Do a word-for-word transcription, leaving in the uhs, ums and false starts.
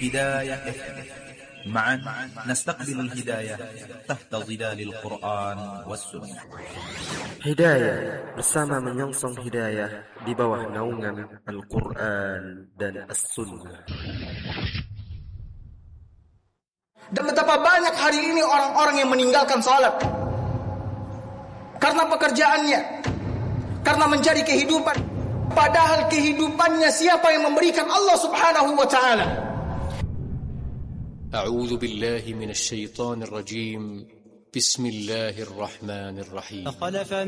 هداية إف إم. معا نستقبل الهداية تحت ظلال القرآن والسنة. Hidayah bersama menyongsong hidayah di bawah naungan Al-Quran dan As-Sunnah. Dan betapa banyak hari ini orang-orang yang meninggalkan salat karena pekerjaannya, karena mencari kehidupan, padahal kehidupannya siapa yang memberikan? Allah Subhanahu wa ta'ala. A'udzu billahi minasy syaithanir rajim. Bismillahirrahmanirrahim.